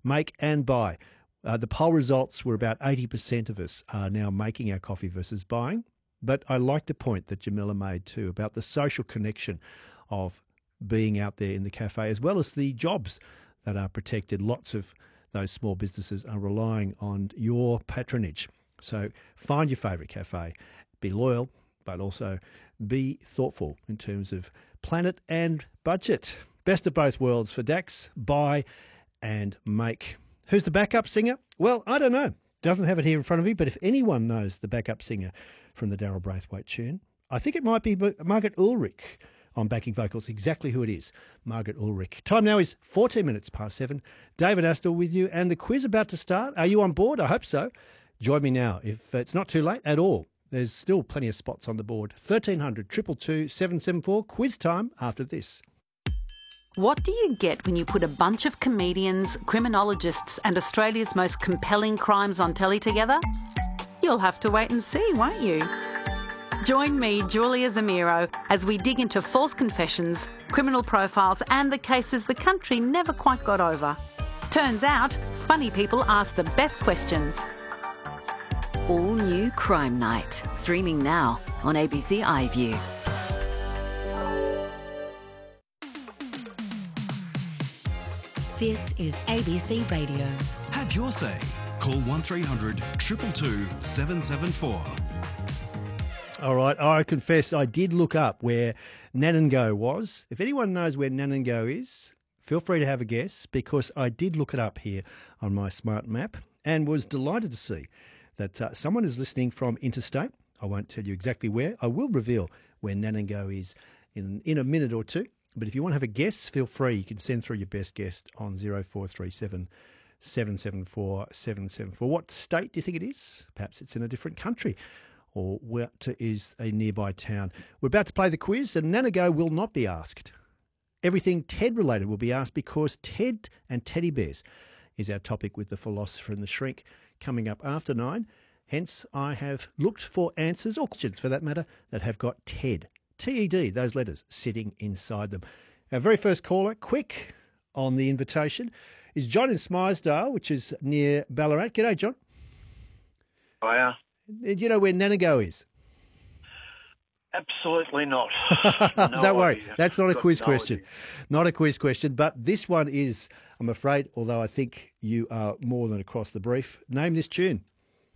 make and buy. The poll results were about 80% of us are now making our coffee versus buying. But I like the point that Jamila made too about the social connection of being out there in the cafe, as well as the jobs that are protected. Lots of those small businesses are relying on your patronage. So find your favourite cafe, be loyal, but also be thoughtful in terms of planet and budget. Best of both worlds for Dax, buy and make. Who's the backup singer? Well, I don't know. Doesn't have it here in front of me, but if anyone knows the backup singer from the Daryl Braithwaite tune, I think it might be Margaret Ulrich on backing vocals. Exactly who it is, Margaret Ulrich. Time now is 14 minutes past 7. David Astor with you, and the quiz about to start. Are you on board? I hope so. Join me now if it's not too late at all. There's still plenty of spots on the board. 1300 222 774. Quiz time after this. What do you get when you put a bunch of comedians, criminologists and Australia's most compelling crimes on telly together? You'll have to wait and see, won't you? Join me, Julia Zamiro, as we dig into false confessions, criminal profiles and the cases the country never quite got over. Turns out, funny people ask the best questions. All new Crime Night, streaming now on ABC iView. This is ABC Radio. Have your say. Call 1300 222 774. All right, I confess I did look up where Nanango was. If anyone knows where Nanango is, feel free to have a guess, because I did look it up here on my smart map and was delighted to see that someone is listening from interstate. I won't tell you exactly where. I will reveal where Nanango is in a minute or two. But if you want to have a guess, feel free. You can send through your best guess on 0437 774 774. What state do you think it is? Perhaps it's in a different country, or what is a nearby town. We're about to play the quiz, and Nanango will not be asked. Everything TED related will be asked, because TED and teddy bears is our topic with the philosopher and the shrink coming up after 9. Hence, I have looked for answers, or questions for that matter, that have got TED. TED, those letters sitting inside them. Our very first caller, quick on the invitation, is John in Smythesdale, which is near Ballarat. G'day, John. Hiya. Do you know where Nanango is? Absolutely not. Don't worry, that's not a quiz no question. idea. Not a quiz question, but this one is, I'm afraid, although I think you are more than across the brief. Name this tune.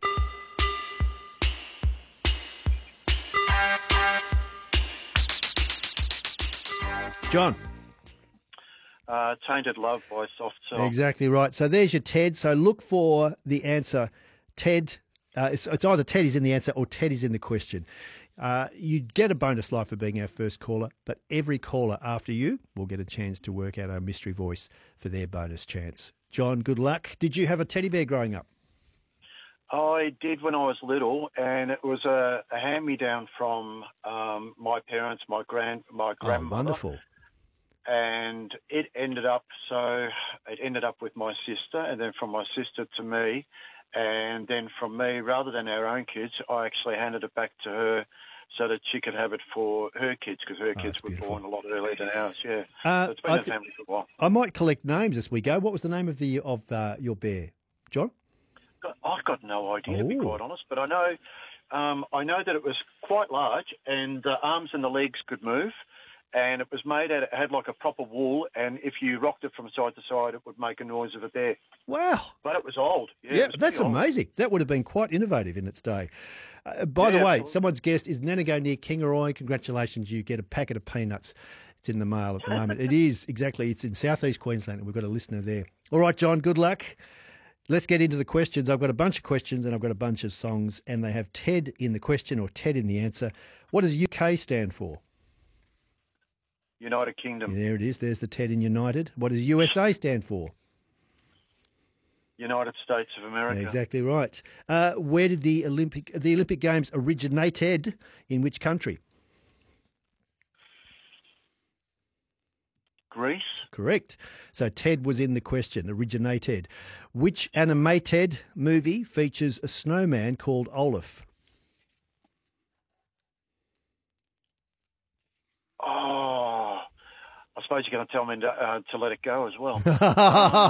John. Tainted Love by Soft Cell. Exactly right. So there's your TED. So look for the answer. TED. It's either TED is in the answer or TED is in the question. You get a bonus life for being our first caller, but every caller after you will get a chance to work out our mystery voice for their bonus chance. John, good luck. Did you have a teddy bear growing up? I did when I was little, and it was a hand-me-down from my parents, my grandmother. Oh, wonderful. And it ended up with my sister, and then from my sister to me, and then from me, rather than our own kids, I actually handed it back to her so that she could have it for her kids, because her kids were born a lot earlier than ours. Yeah, so it's been in the family for a while. I might collect names as we go. What was the name of your bear, John? I've got no idea, to be quite honest, but I know that it was quite large, and the arms and the legs could move. And it was it had like a proper wool, and if you rocked it from side to side, it would make a noise of a bear. Wow. But it was old. Yeah, that's amazing. That would have been quite innovative in its day. By the way, absolutely. Someone's guest is Nanango near Kingaroy. Congratulations, you get a packet of peanuts. It's in the mail at the moment. It is, exactly. It's in southeast Queensland, and we've got a listener there. All right, John, good luck. Let's get into the questions. I've got a bunch of questions and I've got a bunch of songs, and they have TED in the question or TED in the answer. What does UK stand for? United Kingdom. There it is. There's the TED in United. What does USA stand for? United States of America. Exactly right. Where did the Olympic Games originated? In which country? Greece. Correct. So TED was in the question, originated. Which animated movie features a snowman called Olaf? Oh, I suppose you're going to tell me to let it go as well.